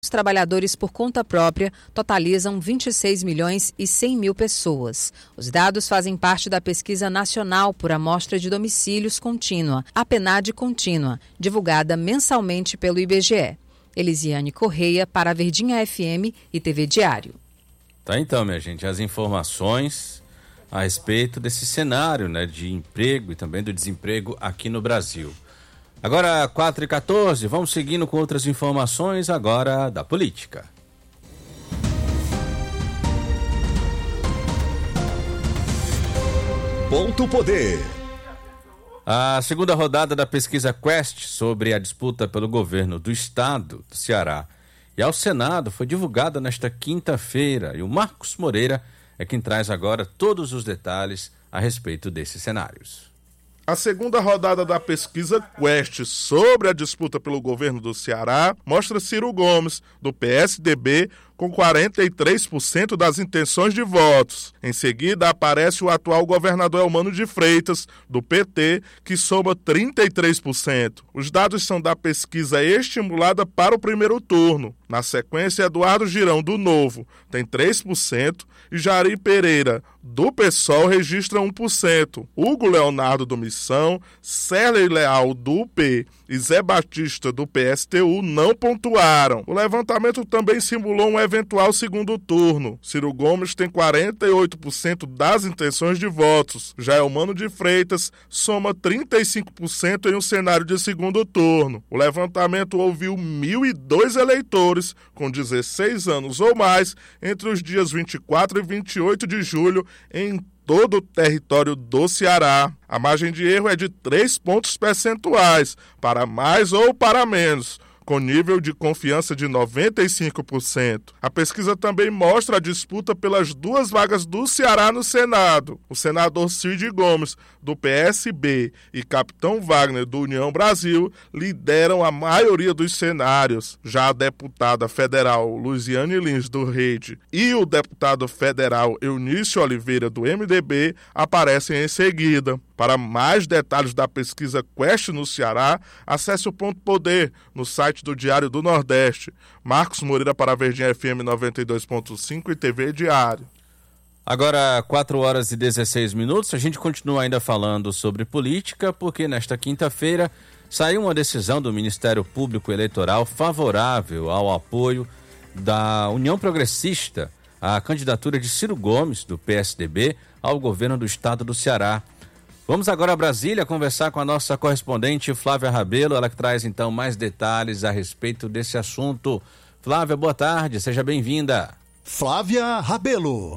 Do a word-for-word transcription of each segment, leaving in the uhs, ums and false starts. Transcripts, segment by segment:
Os trabalhadores por conta própria totalizam vinte e seis milhões e cem mil pessoas. Os dados fazem parte da Pesquisa Nacional por Amostra de Domicílios Contínua, a PNAD Contínua, divulgada mensalmente pelo I B G E. Elisiane Correia para a Verdinha F M e T V Diário. Tá então, minha gente, as informações a respeito desse cenário, né, de emprego e também do desemprego aqui no Brasil. Agora, quatro e quatorze, vamos seguindo com outras informações agora da política. Ponto Poder. A segunda rodada da pesquisa Quest sobre a disputa pelo governo do estado do Ceará e ao Senado foi divulgada nesta quinta-feira e o Marcos Moreira é quem traz agora todos os detalhes a respeito desses cenários. A segunda rodada da pesquisa Quest sobre a disputa pelo governo do Ceará mostra Ciro Gomes, do P S D B, com quarenta e três por cento das intenções de votos. Em seguida, aparece o atual governador Elmano de Freitas, do P T, que soma trinta e três por cento. Os dados são da pesquisa estimulada para o primeiro turno. Na sequência, Eduardo Girão, do Novo, tem três por cento e Jari Pereira, do PSOL, registra um por cento. Hugo Leonardo, do Missão, Cérley Leal, do U P e Zé Batista, do P S T U, não pontuaram. O levantamento também simulou um eventual segundo turno. Ciro Gomes tem quarenta e oito por cento das intenções de votos. Já Elmano de Freitas soma trinta e cinco por cento em um cenário de segundo turno. O levantamento ouviu mil e dois eleitores com dezesseis anos ou mais entre os dias vinte e quatro e vinte e oito de julho em todo o território do Ceará. A margem de erro é de três pontos percentuais, para mais ou para menos, com nível de confiança de noventa e cinco por cento. A pesquisa também mostra a disputa pelas duas vagas do Ceará no Senado. O senador Cid Gomes, do P S B, e Capitão Wagner, do União Brasil, lideram a maioria dos cenários. Já a deputada federal Luziane Lins, do Rede, e o deputado federal Eunício Oliveira, do M D B, aparecem em seguida. Para mais detalhes da pesquisa Quest no Ceará, acesse o Ponto Poder no site do Diário do Nordeste. Marcos Moreira para a Verdinha F M noventa e dois ponto cinco e T V Diário. Agora, quatro horas e dezesseis minutos, a gente continua ainda falando sobre política, porque nesta quinta-feira saiu uma decisão do Ministério Público Eleitoral favorável ao apoio da União Progressista à candidatura de Ciro Gomes, do P S D B, ao governo do estado do Ceará. Vamos agora a Brasília conversar com a nossa correspondente Flávia Rabelo, ela que traz então mais detalhes a respeito desse assunto. Flávia, boa tarde, seja bem-vinda. Flávia Rabelo.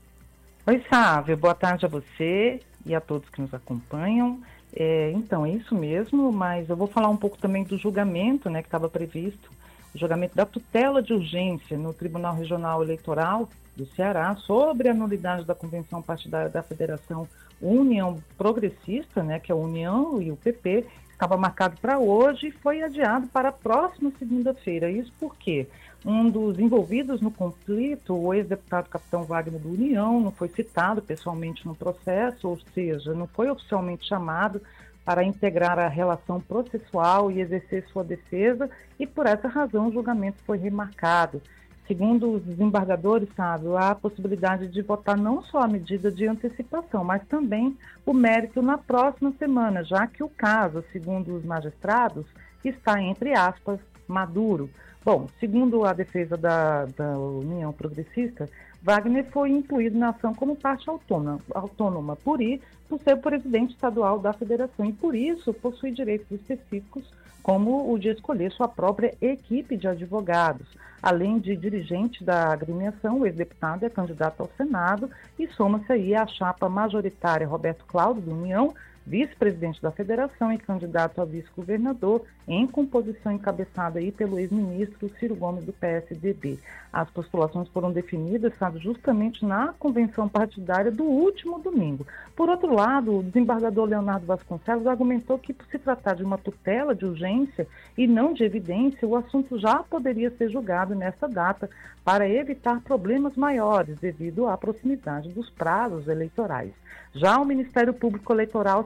Oi, Sávio, boa tarde a você e a todos que nos acompanham. É, então, é isso mesmo, mas eu vou falar um pouco também do julgamento, né, que estava previsto, o julgamento da tutela de urgência no Tribunal Regional Eleitoral do Ceará sobre a nulidade da convenção partidária da Federação União Progressista, né, que é a União e o P P, estava marcado para hoje e foi adiado para a próxima segunda-feira. Isso porque um dos envolvidos no conflito, o ex-deputado Capitão Wagner do União, não foi citado pessoalmente no processo, ou seja, não foi oficialmente chamado para integrar a relação processual e exercer sua defesa, e por essa razão o julgamento foi remarcado. Segundo os desembargadores, sabe, há a possibilidade de votar não só a medida de antecipação, mas também o mérito na próxima semana, já que o caso, segundo os magistrados, está, entre aspas, maduro. Bom, segundo a defesa da, da União Progressista, Wagner foi incluído na ação como parte autônoma, autônoma por, ir, por ser o presidente estadual da federação e, por isso, possui direitos específicos, como o de escolher sua própria equipe de advogados. Além de dirigente da agremiação, o ex-deputado é candidato ao Senado e soma-se aí à chapa majoritária Roberto Cláudio, do União, vice-presidente da Federação e candidato a vice-governador, em composição encabeçada aí pelo ex-ministro Ciro Gomes, do P S D B. As postulações foram definidas, sabe, justamente na convenção partidária do último domingo. Por outro lado, o desembargador Leonardo Vasconcelos argumentou que, por se tratar de uma tutela de urgência e não de evidência, o assunto já poderia ser julgado nesta data para evitar problemas maiores devido à proximidade dos prazos eleitorais. Já o Ministério Público Eleitoral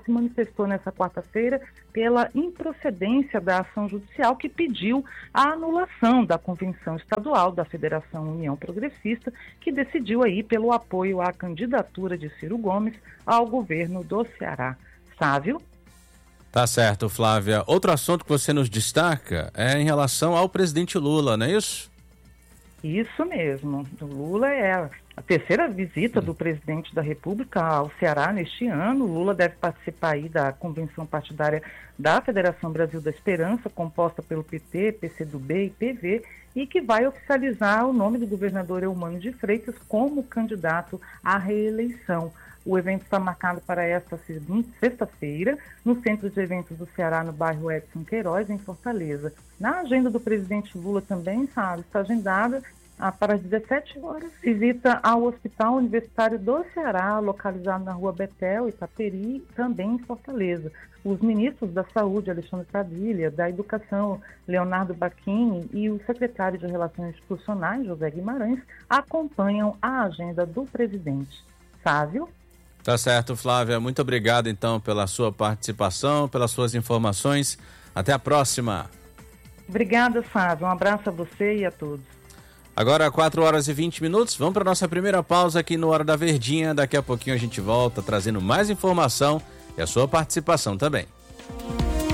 se manifestou nessa quarta-feira pela improcedência da ação judicial que pediu a anulação da Convenção Estadual da Federação União Progressista, que decidiu aí pelo apoio à candidatura de Ciro Gomes ao governo do Ceará. Sávio? Tá certo, Flávia. Outro assunto que você nos destaca é em relação ao presidente Lula, não é isso? Isso mesmo. O Lula é a terceira visita do presidente da República ao Ceará neste ano. O Lula deve participar aí da convenção partidária da Federação Brasil da Esperança, composta pelo P T, P C do B e P V, e que vai oficializar o nome do governador Eumano de Freitas como candidato à reeleição. O evento está marcado para esta segunda, sexta-feira, no Centro de Eventos do Ceará, no bairro Edson Queiroz, em Fortaleza. Na agenda do presidente Lula também, sabe, está agendada ah, para as dezessete horas, visita ao Hospital Universitário do Ceará, localizado na rua Betel, Itaperi, também em Fortaleza. Os ministros da Saúde, Alexandre Padilha, da Educação, Leonardo Bacchini, e o secretário de Relações Institucionais, José Guimarães, acompanham a agenda do presidente. Sávio? Tá certo, Flávia. Muito obrigado, então, pela sua participação, pelas suas informações. Até a próxima. Obrigada, Sávio. Um abraço a você e a todos. Agora, quatro horas e vinte minutos. Vamos para a nossa primeira pausa aqui no Hora da Verdinha. Daqui a pouquinho a gente volta trazendo mais informação e a sua participação também.